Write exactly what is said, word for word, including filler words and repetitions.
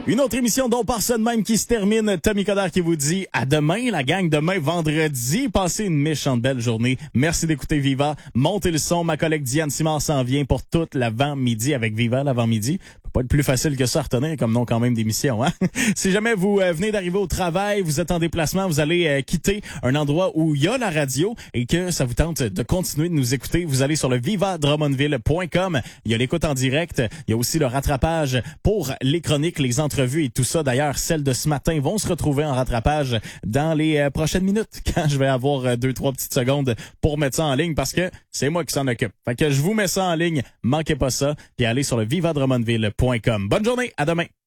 Une autre émission dont par ça de même qui se termine. Tommy Coderre qui vous dit à demain, la gang, demain vendredi. Passez une méchante belle journée. Merci d'écouter Viva. Montez le son. Ma collègue Diane Simard s'en vient pour toute l'avant-midi avec Viva l'avant-midi. Peut pas être plus facile que ça à retenir comme nom quand même d'émission, hein? Si jamais vous euh, venez d'arriver au travail, vous êtes en déplacement, vous allez euh, quitter un endroit où il y a la radio et que ça vous tente de continuer de nous écouter, vous allez sur le viva drummondville point com. Il y a l'écoute en direct. Il y a aussi le rattrapage pour les chroniques, les entrevues et tout ça. D'ailleurs, celles de ce matin vont se retrouver en rattrapage dans les euh, prochaines minutes quand je vais avoir euh, deux, trois petites secondes pour mettre ça en ligne parce que c'est moi qui s'en occupe. Fait que je vous mets ça en ligne. Manquez pas ça. Puis allez sur le viva drummondville point com. Bonne journée. À demain.